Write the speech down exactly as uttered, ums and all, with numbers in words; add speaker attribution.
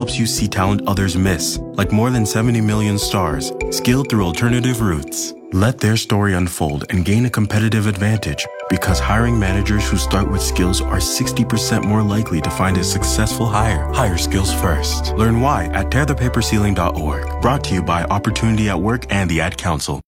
Speaker 1: helps you see talent others miss, like more than seventy million stars, skilled through alternative routes. Let their story unfold and gain a competitive advantage, because hiring managers who start with skills are sixty percent more likely to find a successful hire. Hire skills first. Learn why at tear the paper ceiling dot org. Brought to you by Opportunity at Work and the Ad Council.